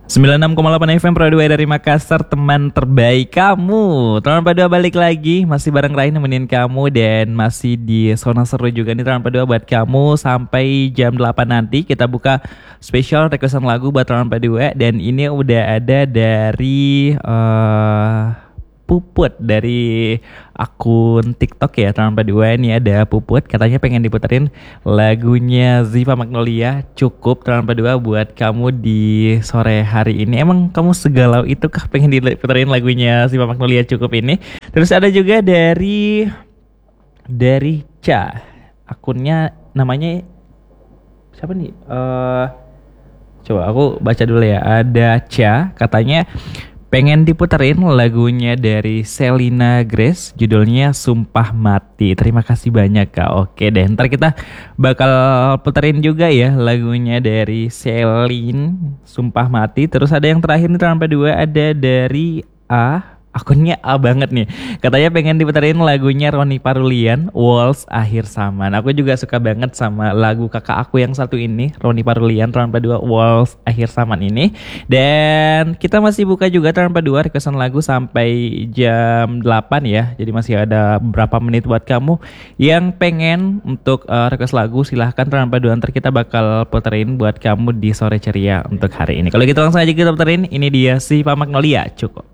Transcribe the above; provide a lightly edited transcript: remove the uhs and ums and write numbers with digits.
96,8 FM Pro 2 dari Makassar, teman terbaik kamu. Teman Padua balik lagi, masih bareng Rai nemenin kamu dan masih di zona seru juga nih teman Padua buat kamu sampai jam 8 nanti kita buka spesial requestan lagu buat teman Padua dan ini udah ada dari Puput dari akun TikTok ya teman Padua. Ini ada Puput katanya pengen diputerin lagunya Ziva Magnolia Cukup teman Padua buat kamu di sore hari ini. Emang kamu segalau itu kah pengen diputerin lagunya Ziva Magnolia Cukup ini? Terus ada juga dari Ca, akunnya namanya siapa nih? Coba aku baca dulu ya. Ada Ca katanya pengen diputerin lagunya dari Selena Grace, judulnya Sumpah Mati. Terima kasih banyak Kak. Oke deh, ntar kita bakal puterin juga ya lagunya dari Selin, Sumpah Mati. Terus ada yang terakhir nih tanpa dua, ada dari akunnya A banget nih. Katanya pengen diputerin lagunya Roni Parulian, Waltz Akhir Zaman. Aku juga suka banget sama lagu kakak aku yang satu ini, Roni Parulian, tanpa dua, Waltz Akhir Zaman ini. Dan kita masih buka juga tanpa dua requestan lagu sampai jam 8 ya. Jadi masih ada beberapa menit buat kamu yang pengen untuk request lagu. Silahkan tanpa dua, ntar kita bakal puterin buat kamu di sore ceria untuk hari ini. Kalau gitu langsung aja kita puterin. Ini dia Ziva Magnolia Cukup.